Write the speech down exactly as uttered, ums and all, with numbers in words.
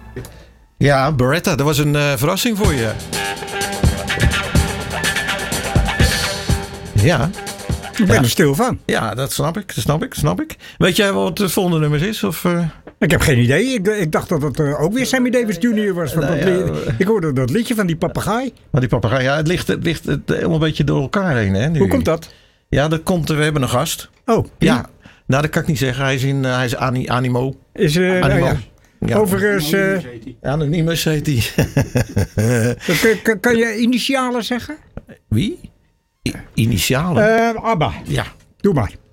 Ja, Beretta, dat was een uh, verrassing voor je. Ja. Ik ben ja. er stil van. Ja, dat snap ik, dat snap ik, snap ik. Weet jij wat het volgende nummer is? Of, uh... Ik heb geen idee. Ik, ik dacht dat het uh, ook weer Sammy Davis junior was. Van nou, dat ja, li- ik hoorde dat liedje van die papegaai. Maar die papegaai, ja, het ligt, het ligt het helemaal een beetje door elkaar heen. Hè, nu. Hoe komt dat? Ja, dat komt, we hebben een gast. Oh. Ja, nou dat kan ik niet zeggen. Hij is, in, uh, hij is ani, Animo. Is, uh, Animo. Nou ja. Ja. Overigens... Uh, Anonymous heet hij. kan, kan, kan je initialen zeggen? Wie? I- initialen? Uh, Abba. Ja. Doe maar.